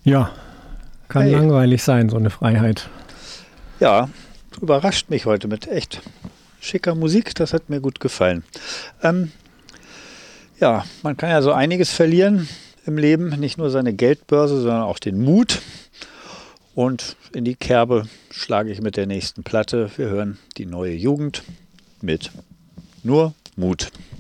Ja, kann langweilig sein, so eine Freiheit. Ja, du überrascht mich heute mit echt schicker Musik. Das hat mir gut gefallen. Ja, man kann ja so einiges verlieren im Leben. Nicht nur seine Geldbörse, sondern auch den Mut. Und in die Kerbe schlage ich mit der nächsten Platte. Wir hören die neue Jugend mit Nur Mut.